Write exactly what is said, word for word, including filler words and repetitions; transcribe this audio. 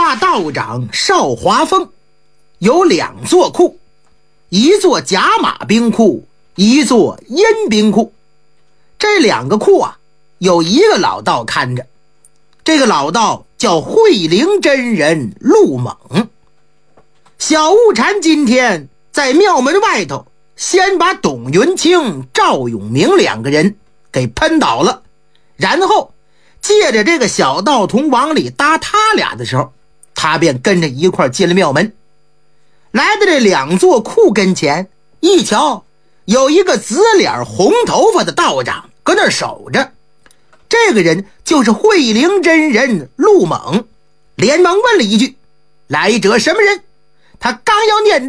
大道长邵华峰有两座库，一座甲马兵库，一座阴兵库。这两个库啊，有一个老道看着，这个老道叫慧灵真人陆猛。小悟禅今天在庙门外头先把董云清、赵永明两个人给喷倒了，然后借着这个小道童往里搭他俩的时候，他便跟着一块进了庙门。来到这两座库跟前，一瞧有一个紫脸红头发的道长搁那儿守着，这个人就是慧灵真人陆猛，连忙问了一句：来者什么人？他刚要念